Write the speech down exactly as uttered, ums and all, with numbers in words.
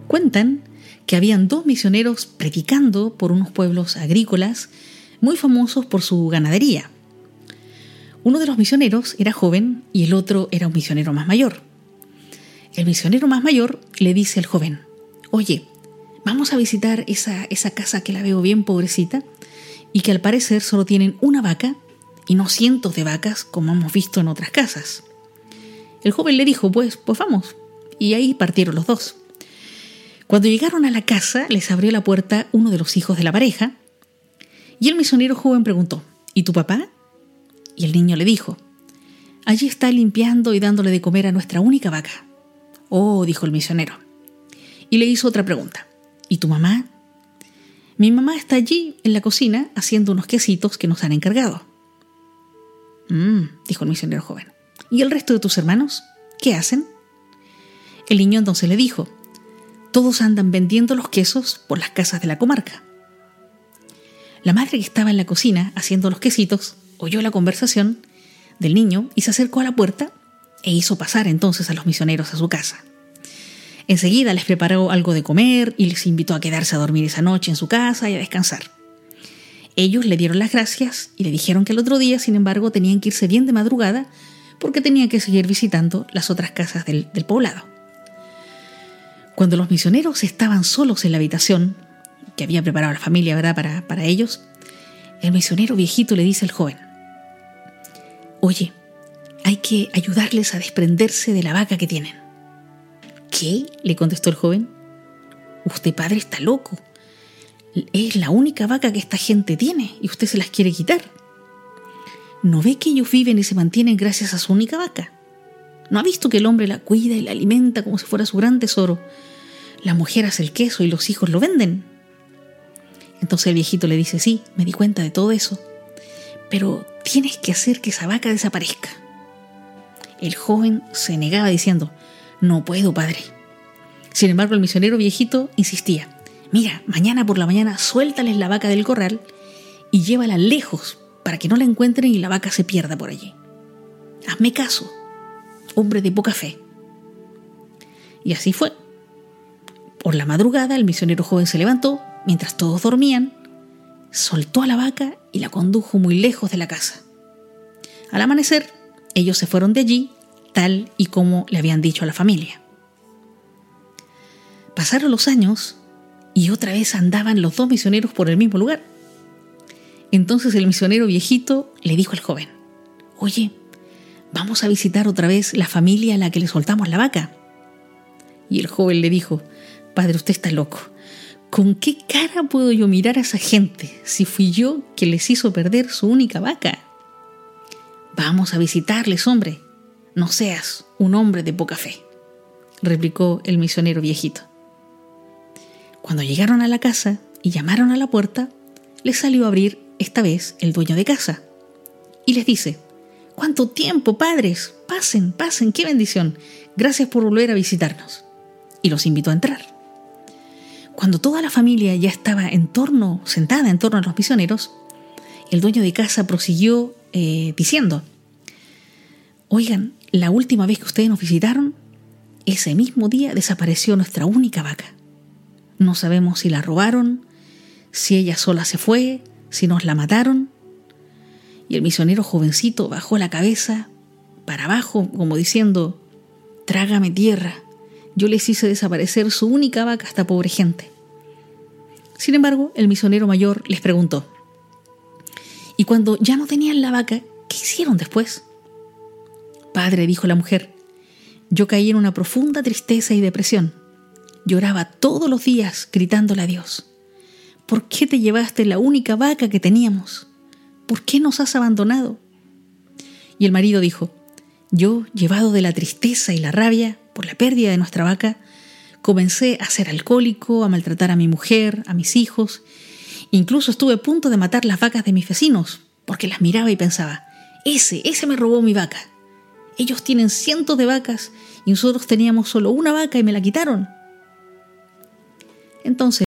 Cuentan que habían dos misioneros predicando por unos pueblos agrícolas muy famosos por su ganadería. Uno de los misioneros era joven y el otro era un misionero más mayor. El misionero más mayor le dice al joven: oye, vamos a visitar esa, esa casa que la veo bien pobrecita y que al parecer solo tienen una vaca y no cientos de vacas como hemos visto en otras casas. El joven le dijo, pues, pues vamos, y ahí partieron los dos. Cuando llegaron a la casa, les abrió la puerta uno de los hijos de la pareja y el misionero joven preguntó, ¿y tu papá? Y el niño le dijo, allí está limpiando y dándole de comer a nuestra única vaca. Oh, dijo el misionero. Y le hizo otra pregunta, ¿y tu mamá? Mi mamá está allí en la cocina haciendo unos quesitos que nos han encargado. Mmm, dijo el misionero joven. ¿Y el resto de tus hermanos? ¿Qué hacen? El niño entonces le dijo, todos andan vendiendo los quesos por las casas de la comarca. La madre que estaba en la cocina haciendo los quesitos oyó la conversación del niño y se acercó a la puerta e hizo pasar entonces a los misioneros a su casa. Enseguida les preparó algo de comer y les invitó a quedarse a dormir esa noche en su casa y a descansar. Ellos le dieron las gracias y le dijeron que el otro día, sin embargo, tenían que irse bien de madrugada porque tenían que seguir visitando las otras casas del, del poblado. Cuando los misioneros estaban solos en la habitación que había preparado la familia, ¿verdad?, para, para ellos, el misionero viejito le dice al joven, oye, hay que ayudarles a desprenderse de la vaca que tienen. ¿Qué?, le contestó el joven. Usted, padre, está loco. Es la única vaca que esta gente tiene y usted se las quiere quitar. ¿No ve que ellos viven y se mantienen gracias a su única vaca? ¿No ha visto que el hombre la cuida y la alimenta como si fuera su gran tesoro? La mujer hace el queso y los hijos lo venden. Entonces el viejito le dice, sí, me di cuenta de todo eso, pero tienes que hacer que esa vaca desaparezca. El joven se negaba diciendo, no puedo, padre. Sin embargo, el misionero viejito insistía, mira, mañana por la mañana suéltales la vaca del corral y llévala lejos para que no la encuentren y la vaca se pierda por allí. Hazme caso, hombre de poca fe. Y así fue. Por la madrugada, el misionero joven se levantó, mientras todos dormían, soltó a la vaca y la condujo muy lejos de la casa. Al amanecer, ellos se fueron de allí, tal y como le habían dicho a la familia. Pasaron los años y otra vez andaban los dos misioneros por el mismo lugar. Entonces el misionero viejito le dijo al joven, oye, vamos a visitar otra vez la familia a la que le soltamos la vaca. Y el joven le dijo, padre, usted está loco. ¿Con qué cara puedo yo mirar a esa gente si fui yo que les hizo perder su única vaca? Vamos a visitarles, hombre. No seas un hombre de poca fe, replicó el misionero viejito. Cuando llegaron a la casa y llamaron a la puerta, les salió a abrir esta vez el dueño de casa y les dice, ¿cuánto tiempo, padres? Pasen, pasen, qué bendición. Gracias por volver a visitarnos. Y los invitó a entrar. Cuando toda la familia ya estaba en torno, sentada en torno a los misioneros, el dueño de casa prosiguió eh, diciendo, oigan, la última vez que ustedes nos visitaron, ese mismo día desapareció nuestra única vaca. No sabemos si la robaron, si ella sola se fue, si nos la mataron. Y el misionero jovencito bajó la cabeza para abajo como diciendo, trágame tierra. Yo les hice desaparecer su única vaca a esta pobre gente. Sin embargo, el misionero mayor les preguntó, ¿y cuando ya no tenían la vaca, qué hicieron después? Padre, dijo la mujer, yo caí en una profunda tristeza y depresión. Lloraba todos los días gritándole a Dios, ¿por qué te llevaste la única vaca que teníamos? ¿Por qué nos has abandonado? Y el marido dijo, yo, llevado de la tristeza y la rabia por la pérdida de nuestra vaca, comencé a ser alcohólico, a maltratar a mi mujer, a mis hijos. Incluso estuve a punto de matar las vacas de mis vecinos, porque las miraba y pensaba, ese, ese me robó mi vaca. Ellos tienen cientos de vacas y nosotros teníamos solo una vaca y me la quitaron. Entonces